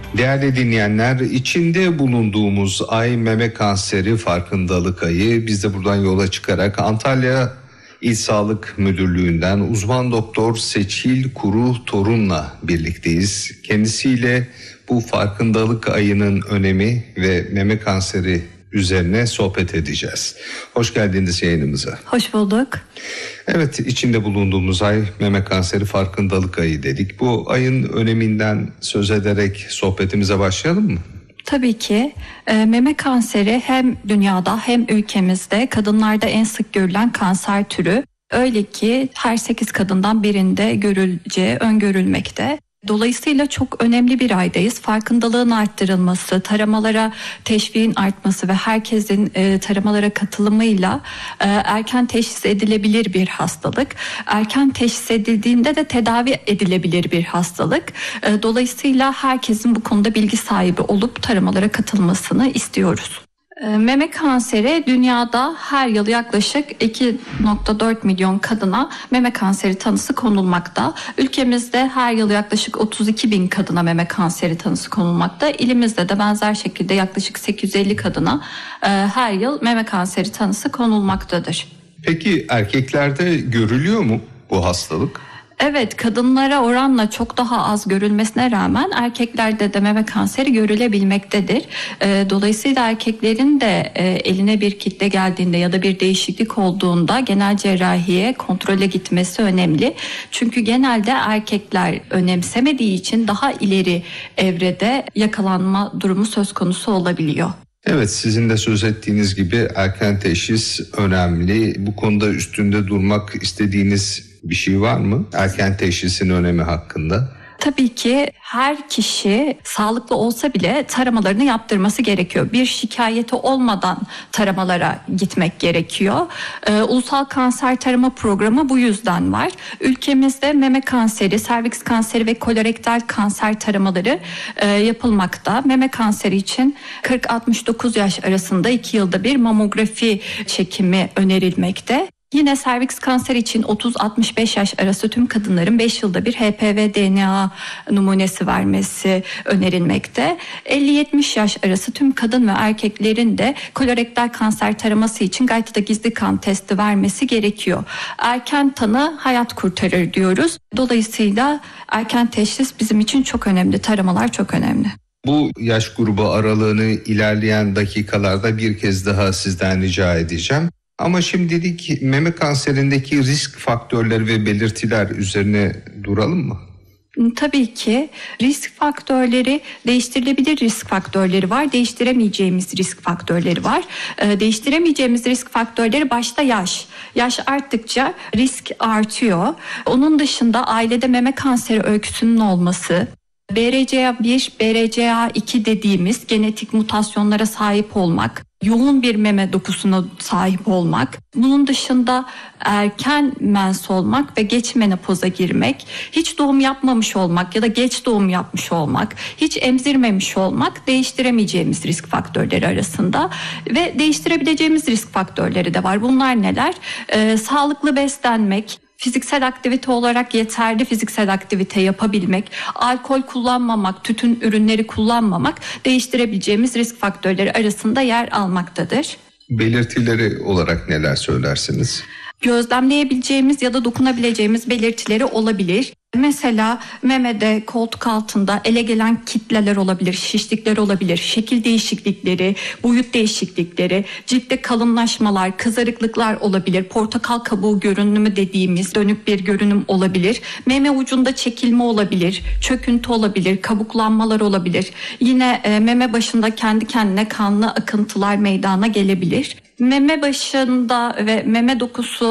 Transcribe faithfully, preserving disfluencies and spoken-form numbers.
Değerli dinleyenler, içinde bulunduğumuz ay meme kanseri farkındalık ayı. Biz de buradan yola çıkarak Antalya İl Sağlık Müdürlüğü'nden uzman doktor Seçil Kuru Torun'la birlikteyiz. Kendisiyle bu farkındalık ayının önemi ve meme kanseri üzerine sohbet edeceğiz. Hoş geldiniz yayınımıza. Hoş bulduk. Evet, içinde bulunduğumuz ay meme kanseri farkındalık ayı dedik. Bu ayın öneminden söz ederek sohbetimize başlayalım mı? Tabii ki e, meme kanseri hem dünyada hem ülkemizde kadınlarda en sık görülen kanser türü. Öyle ki her sekiz kadından birinde görüleceği öngörülmekte. Dolayısıyla çok önemli bir aydayız. Farkındalığın arttırılması, taramalara teşviğin artması ve herkesin e, taramalara katılımıyla e, erken teşhis edilebilir bir hastalık. Erken teşhis edildiğinde de tedavi edilebilir bir hastalık. E, dolayısıyla herkesin bu konuda bilgi sahibi olup taramalara katılmasını istiyoruz. Meme kanseri dünyada her yıl yaklaşık iki virgül dört milyon kadına meme kanseri tanısı konulmakta. Ülkemizde her yıl yaklaşık otuz iki bin kadına meme kanseri tanısı konulmakta. İlimizde de benzer şekilde yaklaşık sekiz yüz elli kadına her yıl meme kanseri tanısı konulmaktadır. Peki erkeklerde görülüyor mu bu hastalık? Evet, kadınlara oranla çok daha az görülmesine rağmen erkeklerde de meme kanseri görülebilmektedir. Dolayısıyla erkeklerin de eline bir kitle geldiğinde ya da bir değişiklik olduğunda genel cerrahiye kontrole gitmesi önemli. Çünkü genelde erkekler önemsemediği için daha ileri evrede yakalanma durumu söz konusu olabiliyor. Evet, sizin de söz ettiğiniz gibi erken teşhis önemli. Bu konuda üstünde durmak istediğiniz bir şey var mı? Erken teşhisin önemi hakkında. Tabii ki her kişi sağlıklı olsa bile taramalarını yaptırması gerekiyor. Bir şikayeti olmadan taramalara gitmek gerekiyor. Ee, Ulusal Kanser Tarama Programı bu yüzden var. Ülkemizde meme kanseri, serviks kanseri ve kolorektal kanser taramaları e, yapılmakta. Meme kanseri için kırk altmış dokuz yaş arasında iki yılda bir mamografi çekimi önerilmekte. Yine serviks kanseri için otuz altmış beş yaş arası tüm kadınların beş yılda bir H P V D N A numunesi vermesi önerilmekte. elli yetmiş yaş arası tüm kadın ve erkeklerin de kolorektal kanser taraması için gaytada gizli kan testi vermesi gerekiyor. Erken tanı hayat kurtarır diyoruz. Dolayısıyla erken teşhis bizim için çok önemli. Taramalar çok önemli. Bu yaş grubu aralığını ilerleyen dakikalarda bir kez daha sizden rica edeceğim. Ama şimdilik meme kanserindeki risk faktörleri ve belirtiler üzerine duralım mı? Tabii ki risk faktörleri, değiştirilebilir risk faktörleri var, değiştiremeyeceğimiz risk faktörleri var. Ee, değiştiremeyeceğimiz risk faktörleri başta yaş. Yaş arttıkça risk artıyor. Onun dışında ailede meme kanseri öyküsünün olması, B R C A bir, B R C A iki dediğimiz genetik mutasyonlara sahip olmak, yoğun bir meme dokusuna sahip olmak, bunun dışında erken mens olmak ve geç menopoza girmek, hiç doğum yapmamış olmak ya da geç doğum yapmış olmak, hiç emzirmemiş olmak değiştiremeyeceğimiz risk faktörleri arasında ve değiştirebileceğimiz risk faktörleri de var. Bunlar neler? Ee, sağlıklı beslenmek, fiziksel aktivite olarak yeterli fiziksel aktivite yapabilmek, alkol kullanmamak, tütün ürünleri kullanmamak değiştirebileceğimiz risk faktörleri arasında yer almaktadır. Belirtileri olarak neler söylersiniz? Gözlemleyebileceğimiz ya da dokunabileceğimiz belirtileri olabilir. Mesela memede, koltuk altında ele gelen kitleler olabilir, şişlikler olabilir, şekil değişiklikleri, boyut değişiklikleri, ciltte kalınlaşmalar, kızarıklıklar olabilir, portakal kabuğu görünümü dediğimiz dönük bir görünüm olabilir, meme ucunda çekilme olabilir, çöküntü olabilir, kabuklanmalar olabilir, yine e, meme başında kendi kendine kanlı akıntılar meydana gelebilir. Meme başında ve meme dokusu